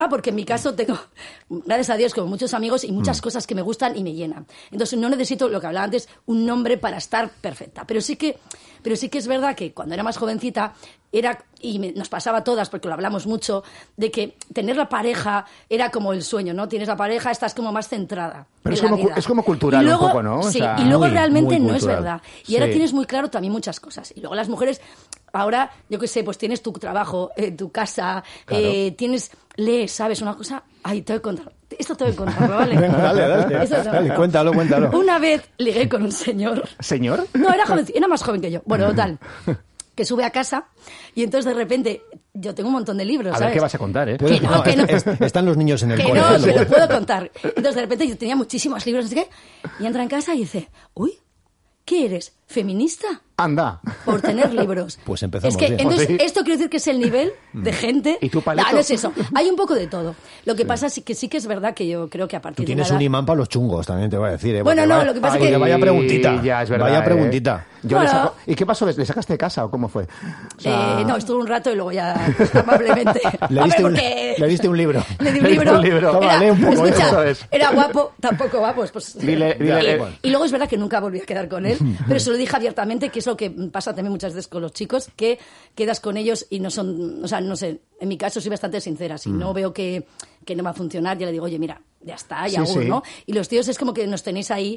Porque en mi caso tengo, gracias a Dios, como muchos amigos y muchas cosas que me gustan y me llenan. Entonces no necesito, lo que hablaba antes, un nombre para estar perfecta. Pero sí que es verdad que cuando era más jovencita nos pasaba a todas, porque lo hablamos mucho, de que tener la pareja era como el sueño, ¿no? Tienes la pareja, estás como más centrada. Pero en es como cultural luego, un poco, ¿no? O sí, sea, y luego muy, realmente muy no es cultural. verdad. Y ahora tienes muy claro también muchas cosas. Y luego las mujeres, ahora, yo qué sé, pues tienes tu trabajo, tu casa, Claro. lees, ¿sabes? Una cosa... Ay, te voy a contar. Esto te voy a contarlo, ¿vale? Venga, dale. Dale, cuéntalo. Una vez ligué con un señor. ¿Señor? No, era más joven que yo. Bueno, total. Que sube a casa y entonces de repente yo tengo un montón de libros, A ¿sabes? ver qué vas a contar, ¿eh? Que no, que no. Están los niños en el Que cole. no, que lo puedo contar. Entonces de repente yo tenía muchísimos libros, no sé qué, y entra en casa y dice, uy, ¿qué eres? ¿Feminista? Anda. Por tener libros. Pues empezamos Es que, bien. entonces, Pues sí. esto quiere decir que es el nivel de gente... ¿Y tú, Paleto? No es eso. Hay un poco de todo. Lo que pasa es que sí que es verdad que yo creo que a Tú partir tienes de una un edad... imán para los chungos, también te voy a decir. Bueno, no, lo que pasa es que... Vaya preguntita. Ya, es verdad, Vaya preguntita. Yo Bueno. ¿Y qué pasó? ¿Le sacaste de casa o cómo fue? O sea, No, estuve un rato y luego ya amablemente... Le diste un libro. Le di un Le diste libro. un libro. Toma, lee un poco, escucha, eso es. era guapo, tampoco guapo. Pues, Dile, y luego es verdad que nunca volví a quedar con él, pero se lo dije abiertamente, que es lo que pasa también muchas veces con los chicos, que quedas con ellos y no son... O sea, no sé, en mi caso soy bastante sincera. Si no veo que no va a funcionar, ya le digo, oye, mira, ya está, ya Sí, sí. ¿no? Y los tíos es como que nos tenéis ahí,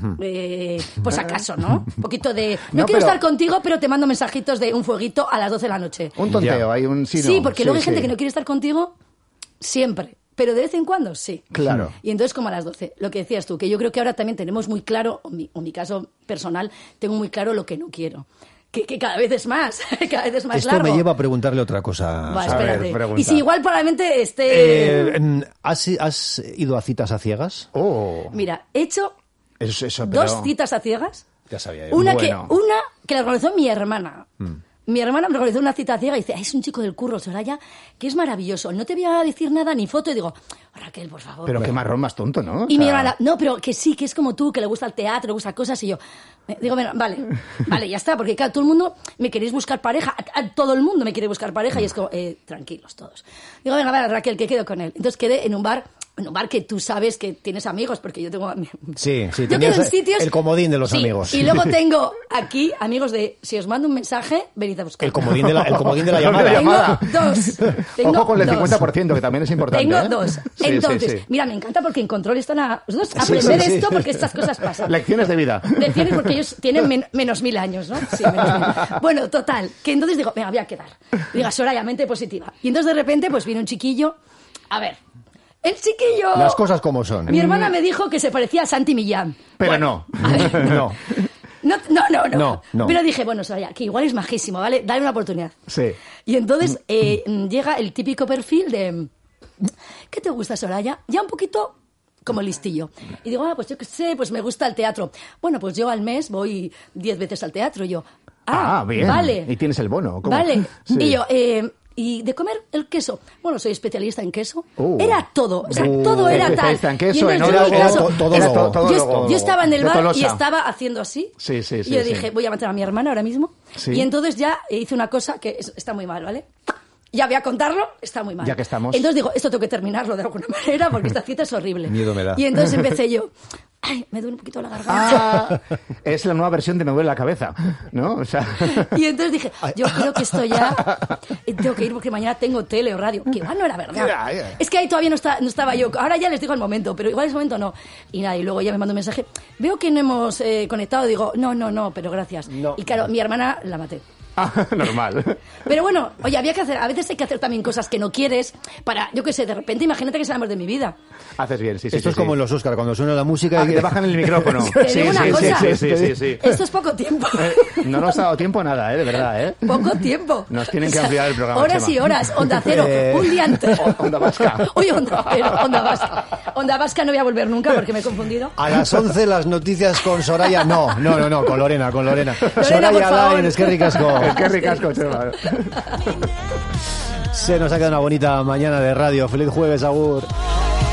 pues acaso, ¿no? Un poquito de... No, No, quiero pero- estar contigo, pero te mando mensajitos de un fueguito a las 12 de la noche. un tonteo, Ya. hay un... Sí, no, porque luego hay gente sí. que no quiere estar contigo siempre, pero de vez en cuando sí. Claro. Y entonces como a las 12, lo que decías tú, que yo creo que ahora también tenemos muy claro, en mi caso personal, tengo muy claro lo que no quiero. Que cada vez es más, cada vez es más Esto largo. me lleva a preguntarle otra cosa. Va, Sara. espérate. pregunta. Y si igual probablemente esté... ¿Has ido a citas a ciegas? Oh, Mira, he hecho eso, pero... 2 citas a ciegas. Ya sabía yo. Una Bueno. que la organizó mi hermana. Mi hermana me organizó una cita ciega y dice, es un chico del curro, Soraya, que es maravilloso. No te voy a decir nada ni foto. Y digo, Raquel, por favor. Pero qué marrón más tonto, ¿no? O Y mi sea, hermana, no, pero que sí, que es como tú, que le gusta el teatro, le gusta cosas. Y yo, digo, bueno, vale, ya está. Porque claro, todo el mundo me queréis buscar pareja. A todo el mundo me quiere buscar pareja. Y es como, tranquilos todos. Digo, venga, vale, Raquel, que quedo con él. Entonces quedé en un bar que tú sabes que tienes amigos, porque yo tengo... Sí, Yo tenías quedo en sitios... el comodín de los Sí, amigos. Y luego tengo aquí amigos de, si os mando un mensaje, venid a buscar. El comodín de la llamada. llamada. Tengo 2. Tengo Ojo con el 2. 50%, que también es importante. Tengo ¿eh? 2. Sí, Entonces, sí, sí. mira, me encanta porque en Control están a los dos a aprender esto porque estas cosas pasan. Lecciones de vida. Lecciones porque ellos tienen menos 1000 años, ¿no? Sí, menos 1000. Bueno, total, que entonces digo, venga, voy a quedar. Diga, Soraya, mente positiva. Y entonces de repente, pues viene un chiquillo. A ver, el chiquillo... Las cosas como son. Mi hermana me dijo que se parecía a Santi Millán. Pero Bueno, no. a ver. No. No. Pero dije, bueno, Soraya, que igual es majísimo, ¿vale? Dale una oportunidad. Sí. Y entonces llega el típico perfil de... ¿Qué te gusta, Soraya? Ya un poquito como listillo. Y digo, pues yo qué sé, pues me gusta el teatro. Bueno, pues yo al mes voy 10 veces al teatro. Y yo, bien. vale. Y tienes el bono. ¿cómo? Vale. Sí. Y yo, ¿y de comer el queso? Bueno, soy especialista en queso. Era todo. O sea, Uh, todo era tal. especialista en queso, Y en entonces yo en mi órganos, caso- todo es- logo. todo yo, logo. yo estaba en el De bar y Tolosa. estaba haciendo así. Sí, sí, sí, y yo sí. dije, voy a matar a mi hermana ahora mismo. Sí. Y entonces ya hice una cosa que está muy mal, ¿vale? Ya voy a contarlo, está muy mal. Ya que estamos. Entonces digo, esto tengo que terminarlo de alguna manera porque esta cita es horrible. Miedo me da. Y entonces empecé yo, ay, me duele un poquito la garganta. Es la nueva versión de Me duele la cabeza, ¿no? O sea... Y entonces dije, yo creo que esto ya tengo que ir porque mañana tengo tele o radio. Que igual no era verdad. Ya. Es que ahí todavía no estaba yo. Ahora ya les digo el momento, pero igual ese momento no. Y nada, y luego ya me mandó un mensaje. Veo que no hemos conectado. Digo, no, pero gracias. No. Y claro, mi hermana la maté. normal. Pero bueno, oye, había que hacer, a veces hay que hacer también cosas que no quieres para, yo qué sé, de repente imagínate que es el amor de mi vida. Haces bien, sí, sí. Esto sí, es como sí. en los Oscar, cuando suena la música... Ah, que te bajan el micrófono. Te digo una cosa. Sí. Esto es poco tiempo. No nos ha dado tiempo nada, de verdad, ¿eh? Poco tiempo. Nos tienen que ampliar el programa, Horas Chema. y horas. Onda Cero. Un día entero. Onda Vasca. Uy, Onda Cero. Onda Vasca. Onda Vasca no voy a volver nunca porque me he confundido. A las 11 las noticias con Soraya. No, con Lorena. por Soraya favor. Lain, es que ricasco. Es que ricasco, Chema. Se nos ha quedado una bonita mañana de radio. Feliz jueves, agur.